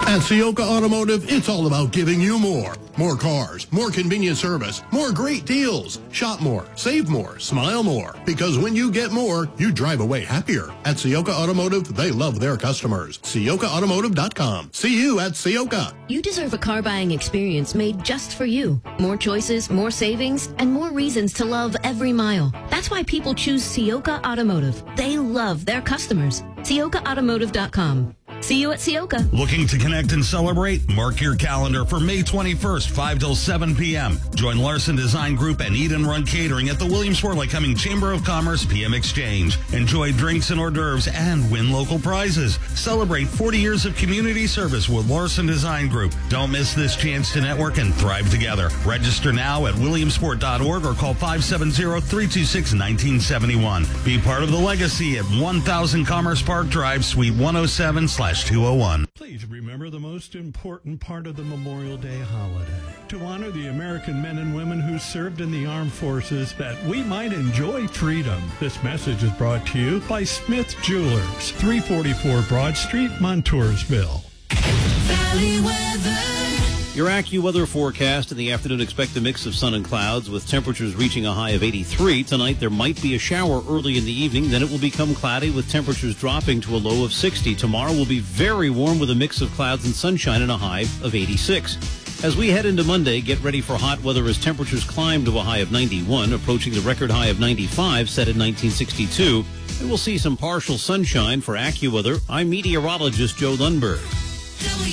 At Ciocca Automotive, it's all about giving you more. More cars, more convenient service, more great deals. Shop more, save more, smile more. Because when you get more, you drive away happier. At Ciocca Automotive, they love their customers. CioccaAutomotive.com. See you at Ciocca. You deserve a car buying experience made just for you. More choices, more savings, and more reasons to love every mile. That's why people choose Ciocca Automotive. They love their customers. CioccaAutomotive.com. See you at Ciocca. Looking to connect and celebrate? Mark your calendar for May 21st, 5 till 7 p.m. Join Larson Design Group and Eat and Run Catering at the Williamsport Lycoming Chamber of Commerce PM Exchange. Enjoy drinks and hors d'oeuvres and win local prizes. Celebrate 40 years of community service with Larson Design Group. Don't miss this chance to network and thrive together. Register now at williamsport.org or call 570-326-1971. Be part of the legacy at 1000 Commerce Park Drive, Suite 107/201. Please remember the most important part of the Memorial Day holiday. To honor the American men and women who served in the armed forces, that we might enjoy freedom. This message is brought to you by Smith Jewelers, 344 Broad Street, Montoursville. Valley weather. Your AccuWeather forecast in the afternoon, expect a mix of sun and clouds with temperatures reaching a high of 83. Tonight there might be a shower early in the evening, then it will become cloudy with temperatures dropping to a low of 60. Tomorrow will be very warm with a mix of clouds and sunshine and a high of 86. As we head into Monday, get ready for hot weather as temperatures climb to a high of 91, approaching the record high of 95 set in 1962. And we'll see some partial sunshine. For AccuWeather, I'm meteorologist Joe Lundberg.